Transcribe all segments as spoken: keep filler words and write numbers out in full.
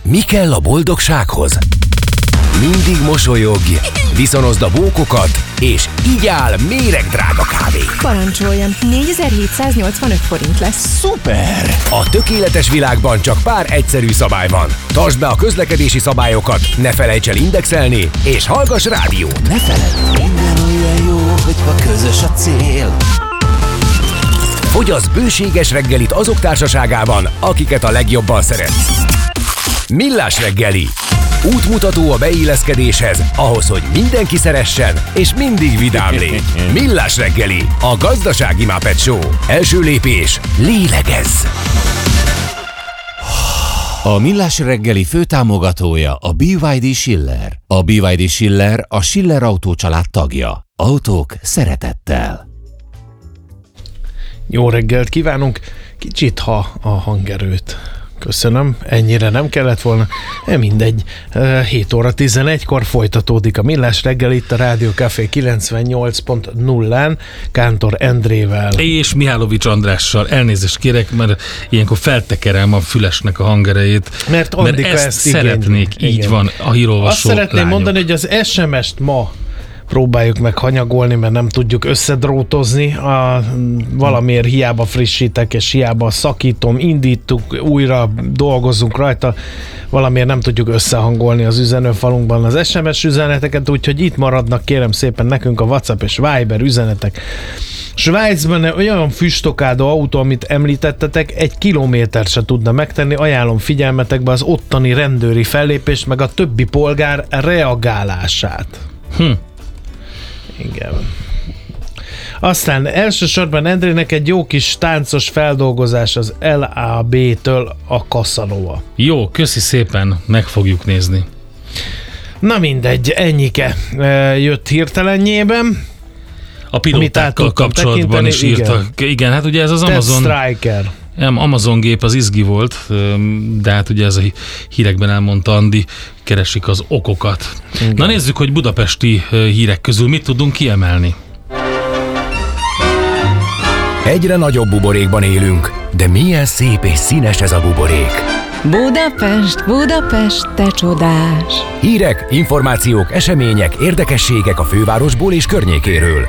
Mi kell a boldogsághoz? Mindig mosolyogj, viszonozd a bókokat, és így áll méregdrága kávé. Parancsoljon, négyezer-hétszáznyolcvanöt forint lesz. Szuper! A tökéletes világban csak pár egyszerű szabály van. Tartsd be a közlekedési szabályokat, ne felejts el indexelni, és hallgass rádiót. Ne feledd, minden olyan jó, hogyha közös a cél. Fogyasz bőséges reggelit azok társaságában, akiket a legjobban szeretsz. Millás reggeli. Útmutató a beilleszkedéshez, ahhoz, hogy mindenki szeressen, és mindig vidám légy. Millás reggeli, a gazdasági Muppet Show. Első lépés, lélegezz! A Millás reggeli főtámogatója a bé vé dé Schiller. A bé vé dé Schiller a Schiller Autó család tagja. Autók szeretettel. Jó reggelt kívánunk! Kicsit ha a hangerőt. Köszönöm, ennyire nem kellett volna. E mindegy, hét óra tizenegykor folytatódik a Millás reggel itt a Rádió Café kilencvennyolc pont nullán Kántor Endrével. És Mihálovics Andrással. Elnézést kérek, mert ilyenkor feltekerem a fülesnek a hangerejét. Mert, mert ezt, ezt szeretnék, igény. Így igen. Van, a hírolvasó Azt szeretném lányok. mondani, hogy az es em est ma próbáljuk meg hanyagolni, mert nem tudjuk összedrótozni. A, valamiért hiába frissítek, és hiába szakítom, indítunk, újra dolgozunk rajta. Valamiért nem tudjuk összehangolni az üzenőfalunkban az es em es üzeneteket, úgyhogy itt maradnak kérem szépen nekünk a WhatsApp és Viber üzenetek. Svájcban olyan füstokádó autó, amit említettetek, egy kilométert se tudna megtenni. Ajánlom figyelmetekbe az ottani rendőri fellépést, meg a többi polgár reagálását. Hm. Igen. Aztán elsősorban Endrének egy jó kis táncos feldolgozás az el á bé-től a Casanova. Jó, köszi szépen, meg fogjuk nézni. Na mindegy, ennyike jött hirtelenjében. A pilótákkal kapcsolatban is írtak. Igen. igen, hát ugye ez az Amazon... Striker. Amazon gép az izgi volt, de hát ugye ez a hírekben elmondta Andi, keresik az okokat. Igen. Na nézzük, hogy budapesti hírek közül mit tudunk kiemelni. Egyre nagyobb buborékban élünk, de milyen szép és színes ez a buborék. Budapest, Budapest, te csodás! Hírek, információk, események, érdekességek a fővárosból és környékéről.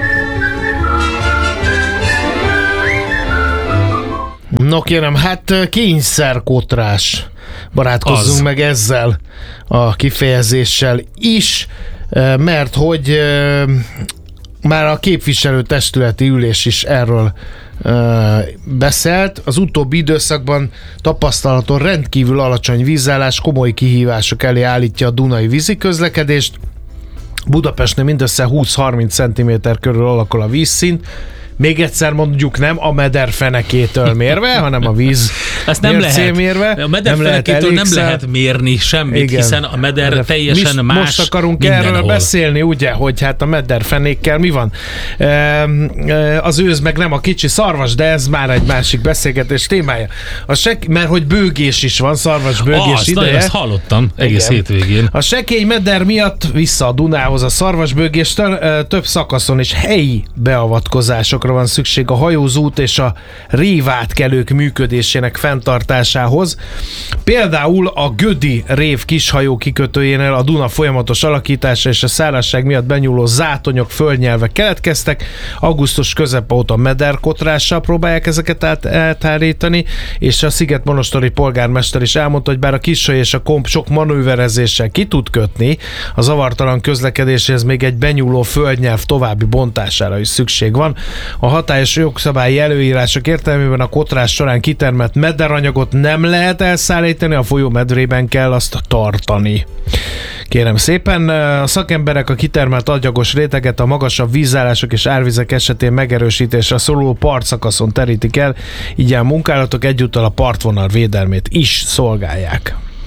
No kérem, hát kényszerkotrás. Barátkozzunk az. meg ezzel a kifejezéssel is, mert hogy már a képviselőtestületi ülés is erről beszélt. Az utóbbi időszakban tapasztalaton rendkívül alacsony vízállás komoly kihívások elé állítja a dunai víziközlekedést. Budapestnél mindössze húsz-harminc centiméter körül alakul a vízszint. Még egyszer mondjuk nem a meder fenekétől mérve, hanem a víz Ezt nem lehet. mérve. A meder nem fenekétől lehet nem lehet mérni semmit, igen. Hiszen a meder de teljesen mi más most akarunk mindenhol. Erről beszélni, ugye, hogy hát a meder fenékkel mi van? Az őz meg nem a kicsi szarvas, de ez már egy másik beszélgetés témája. A sek, mert hogy bőgés is van, szarvas bőgés ah, ideje. Azt hallottam egész igen. hétvégén. A sekély meder miatt vissza a Dunához a szarvasbőgéstől több szakaszon és helyi beavatkozásokra van szükség a hajózút és a révátkelők működésének fenntartásához. Például a Gödi rév kishajó kikötőjénél a Duna folyamatos alakítása és a szárazság miatt benyúló zátonyok, földnyelvek keletkeztek. Augusztus közepe óta mederkotrással próbálják ezeket át, átállítani, és a szigetmonostori polgármester is elmondta, hogy bár a kishajó és a komp sok manőverezéssel ki tud kötni, a zavartalan közlekedéshez még egy benyúló földnyelv további bontására is szükség van. A hatályos jogszabályi előírások értelmében a kotrás során kitermelt mederanyagot nem lehet elszállítani, a folyó medrében kell azt tartani. Kérem szépen, a szakemberek a kitermelt agyagos réteget a magasabb vízállások és árvizek esetén megerősítésre szoruló partszakaszon terítik el, így a munkálatok egyúttal a partvonal védelmét is szolgálják.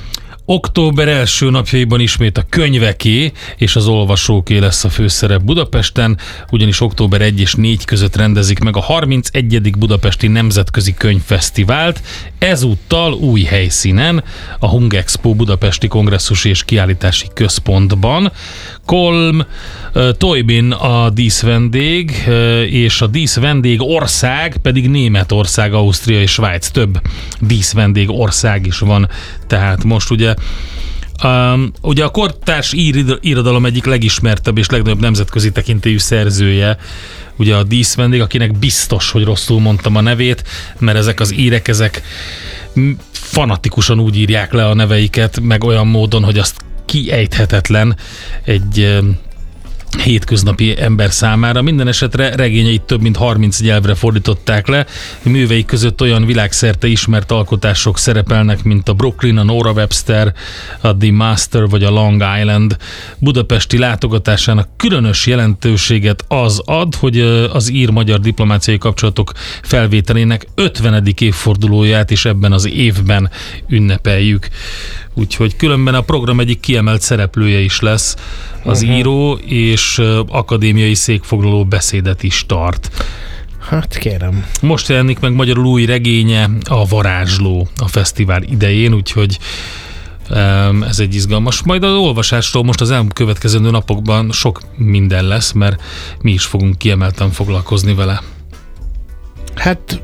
Október első napjaiban ismét a könyveké és az olvasóké lesz a főszerep Budapesten, ugyanis október egy és négy között rendezik meg a harmincegyedik Budapesti Nemzetközi Könyvfesztivált, ezúttal új helyszínen, a Hungexpo Budapesti Kongresszusi és Kiállítási Központban. Kolm Toybin a díszvendég, és a díszvendég ország pedig Németország, Ausztria és Svájc. Több díszvendég ország is van, tehát most ugye Um, ugye a kortárs ír, irodalom egyik legismertebb és legnagyobb nemzetközi tekintélyű szerzője, ugye a díszvendég, akinek biztos, hogy rosszul mondtam a nevét, mert ezek az írek, ezek fanatikusan úgy írják le a neveiket, meg olyan módon, hogy azt kiejthetetlen egy hétköznapi ember számára. Minden esetre regényeit több mint harminc nyelvre fordították le. Műveik között olyan világszerte ismert alkotások szerepelnek, mint a Brooklyn, a Nora Webster, a The Master vagy a Long Island. Budapesti látogatásának különös jelentőséget az ad, hogy az ír-magyar diplomáciai kapcsolatok felvételének ötvenedik évfordulóját is ebben az évben ünnepeljük. Úgyhogy különben a program egyik kiemelt szereplője is lesz az uh-huh. író, és akadémiai székfoglaló beszédet is tart. Hát kérem. Most jelenik meg magyarul új regénye, a Varázsló a fesztivál idején, úgyhogy um, ez egy izgalmas. Majd az olvasásról most az elkövetkező napokban sok minden lesz, mert mi is fogunk kiemelten foglalkozni vele. Hát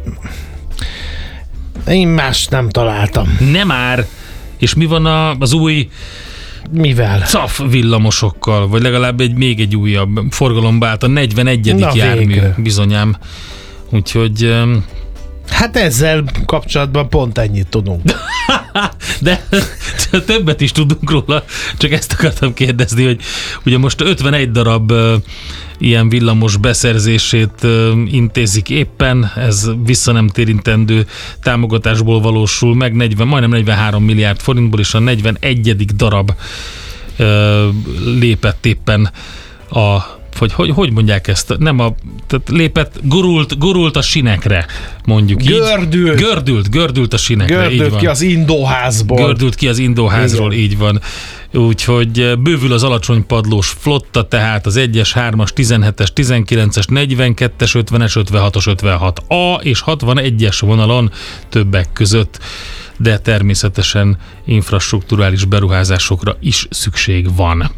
én más nem találtam. Nem már! És mi van a, az új mivel? caf villamosokkal, vagy legalább egy még egy újabb forgalomba állt a negyvenegyedik Na, jármű végre. Bizonyám. Úgyhogy... Hát ezzel kapcsolatban pont ennyit tudunk. De többet is tudunk róla, csak ezt akartam kérdezni, hogy ugye most ötvenegy darab uh, ilyen villamos beszerzését uh, intézik éppen, ez vissza nem térintendő támogatásból valósul meg, negyven, majdnem negyvenhárom milliárd forintból, és a negyvenegyedik darab uh, lépett éppen a Hogy, hogy hogy mondják ezt? Nem a, tehát lépett, gurult, gurult a sinekre, mondjuk gördült. így. Gördült. Gördült a sinekre, gördült így van. Gördült ki az indóházból. Gördült ki az indóházról, Igen. így van. Úgyhogy bővül az alacsony padlós flotta, tehát az egyes, hármas, tizenhetes, tizenkilences, negyvenkettes, ötvenes, ötvenhatos, ötvenhat A és hatvanegyes vonalon többek között, de természetesen infrastrukturális beruházásokra is szükség van.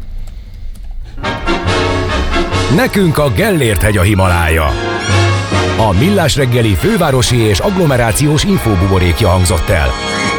Nekünk a Gellért-hegy a Himalája. A Millás reggeli fővárosi és agglomerációs infóbuborékja hangzott el.